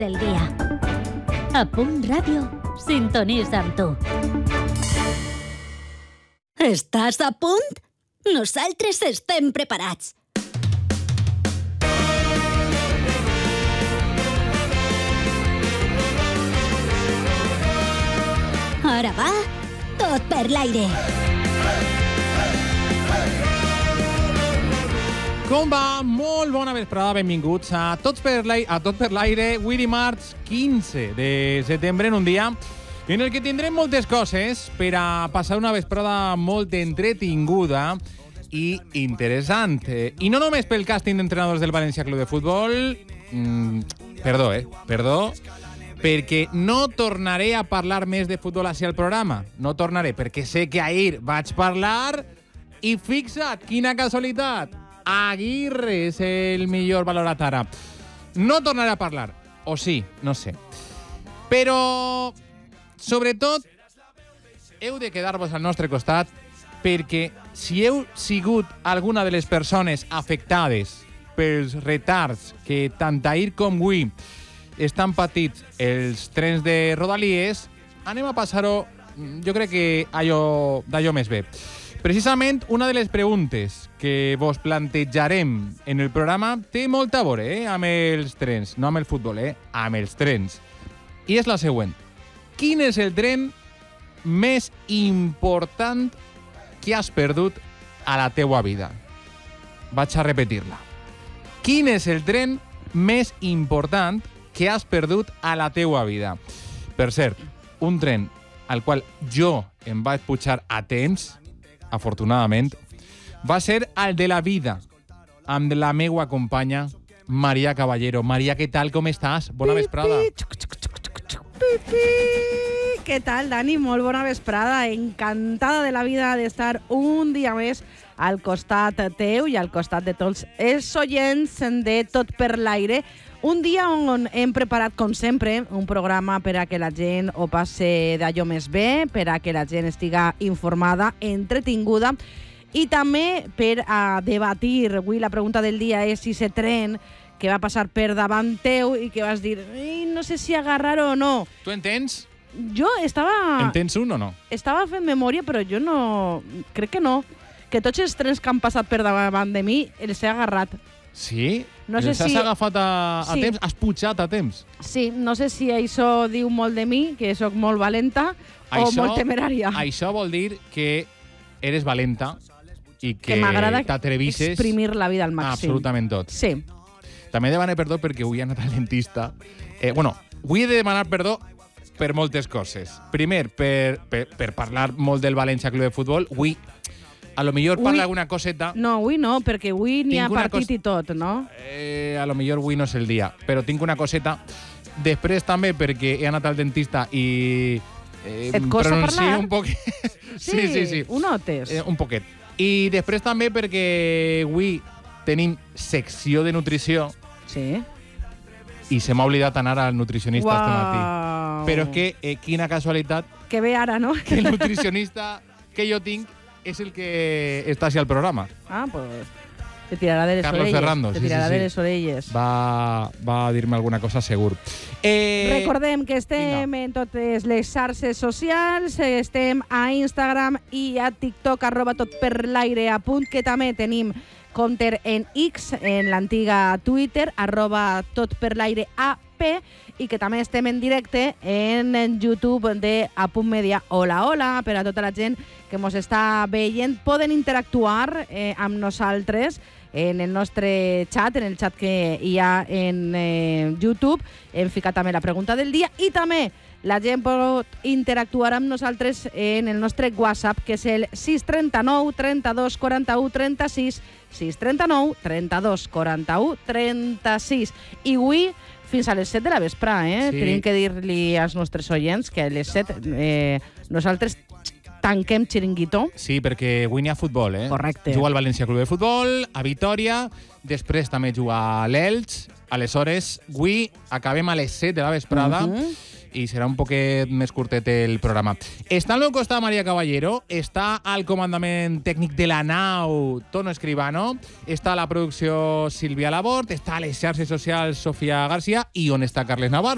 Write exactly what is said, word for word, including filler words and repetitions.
del dia. A Punt Ràdio, sintonitza amb tu. Estàs a punt? Nosaltres estem preparats. Ara va, tot per l'aire. Com va? Molt bona vesprada, benvinguts a Tots per l'aire, a Tot per l'aire, avui dimarts quinze de setembre, en un dia en el que tindrem moltes coses per a passar una vesprada molt entretinguda i interessant. I no només pel càsting d'entrenadors del València Club de Futbol, mm, perdó, eh, perdó, perquè no tornaré a parlar més de futbol així al programa. No tornaré, perquè sé que ahir vaig parlar i fixa't, quina casualitat, Aguirre és el millor valorat ara. No tornaré a parlar, o sí, no sé. Però, sobretot, heu de quedar-vos al nostre costat perquè si heu sigut alguna de les persones afectades pels retards que tant ahir com avui estan patits els trens de Rodalies, anem a passar-ho, jo crec que allò d'allò més bé. Precisament, una de les preguntes que vos plantejarem en el programa té molta a veure eh, amb els trens, no amb el futbol, eh, amb els trens. I és la següent. Quin és el tren més important que has perdut a la teua vida? Vaig a repetir-la. Quin és el tren més important que has perdut a la teua vida? Per cert, un tren al qual jo em vaig pujar a temps, afortunadament, va ser el de la vida, amb la meua companya, Maria Caballero. Maria, què tal, com estàs? Bona vesprada. Què tal, Dani? Molt bona vesprada. Encantada de la vida d'estar un dia més al costat teu i al costat de tots els oients de Tot per l'aire. Un dia on hem preparat, com sempre, un programa per a que la gent ho passe d'allò més bé, per a que la gent estiga informada, entretinguda, i també per a debatir. Avui la pregunta del dia és si se tren que va passar per davant teu i que vas dir, no sé si agarrar o no. Tu entens? Jo estava... Entens un o no? Estava fent memòria, però jo no... Crec que no. Que tots els trens que han passat per davant de mi els he agarrat. Sí? No sé els has si... agafat a, a Sí. temps? Has pujat a temps? Sí, no sé si això diu molt de mi, que sóc molt valenta, o molt temerària. Això vol dir que eres valenta i que, Que m'agrada t'atrevisses exprimir la vida al màxim. absolutament tot. Sí. També he de demanar perdó perquè avui he anat al dentista. Eh, bueno, avui he de demanar perdó per moltes coses. Primer, per, per, per parlar molt del València Club de Futbol. Avui, a lo millor parla Ui. alguna coseta. No, avui no, perquè avui n'hi ha Tinc una partit cos- i tot, no? Eh, a lo millor avui no és el dia, però tinc una coseta. Després també perquè he anat al dentista i eh, Et costa pronuncio parlar? un poquet. sí, sí, sí. Ho notes? Eh, un poquet. I després també perquè avui tenim secció de nutrició Sí. i se m'ha oblidat anar al nutricionista Uau. este matí. Però és que, eh, quina casualitat, Que bé ara, no? que el nutricionista que jo tinc és el que està així al programa. Ah, pues... Te tirarà de les Carlos orelles. Ferrando, Te sí, tirarà sí, sí. de les orelles. Va, va a dir-me alguna cosa segur. Eh, Recordem que estem vinga. en totes les xarxes socials, estem a Instagram i a TikTok, arroba tot per l'aire a punt, que també tenim compte en X, en l'antiga Twitter, arroba tot per l'aire A P, i que també estem en directe en, en YouTube de A Punt Media. Hola, hola, per a tota la gent que ens està veient. Poden interactuar eh, amb nosaltres en el nostre xat, en el xat que hi ha en eh, YouTube. Hem ficat també la pregunta del dia i també la gent pot interactuar amb nosaltres en el nostre WhatsApp, que és el sis trenta nou trenta dos quaranta u trenta sis, sis trenta nou trenta dos quaranta u trenta sis. I avui fins a les set de la vespre, eh? Sí. Tenim que dir-li als nostres oients que a les set eh, nosaltres tanquem xiringuito. Sí, perquè avui n'hi ha futbol, eh? Correcte. Juga al València Club de Futbol, a Vitòria, després també juga a l'Elx. Aleshores, avui acabem a les set de la vesprada. Uh -huh. i serà un poquet més curtet el programa. Està al meu costat Maria Caballero, està al comandament tècnic de la nau Tono Escribano, està a la producció Sílvia Labort, està a les xarxes socials Sofia Garcia i on està Carles Navarro.